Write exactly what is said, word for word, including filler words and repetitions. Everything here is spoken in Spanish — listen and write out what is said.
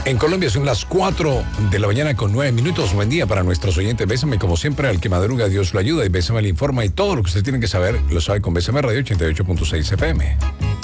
En Colombia son las cuatro de la mañana con nueve minutos. Buen día para nuestros oyentes. Bésame, como siempre, al que madruga, Dios lo ayuda. Y Bésame le informa. Y todo lo que usted tiene que saber lo sabe con Bésame Radio ochenta y ocho punto seis F M.